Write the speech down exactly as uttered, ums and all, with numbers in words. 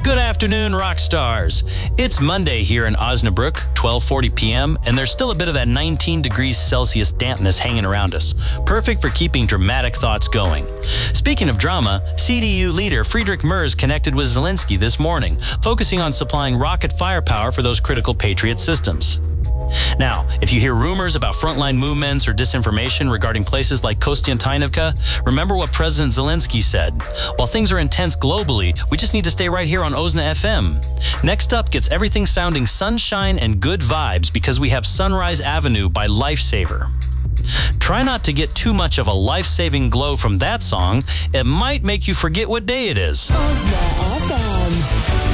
Good afternoon, rock stars. It's Monday here in Osnabrück, twelve forty p m, and there's still a bit of that nineteen degrees Celsius dampness hanging around us. Perfect for keeping dramatic thoughts going. Speaking of drama, C D U leader Friedrich Merz connected with Zelensky this morning, focusing on supplying rocket firepower for those critical Patriot systems. Now, if you hear rumors about frontline movements or disinformation regarding places like Kostiantynivka, remember what President Zelensky said. While things are intense globally, we just need to stay right here on O S N F M. Next up gets everything sounding sunshine and good vibes because we have Sunrise Avenue by Lifesaver. Try not to get too much of a life-saving glow from that song. It might make you forget what day it is.